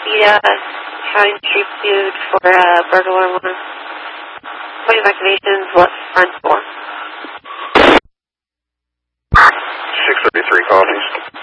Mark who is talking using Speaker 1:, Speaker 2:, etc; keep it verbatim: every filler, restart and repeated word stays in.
Speaker 1: speed out having street food for uh, burglar one. Point of activations, left front door.
Speaker 2: six thirty-three copies.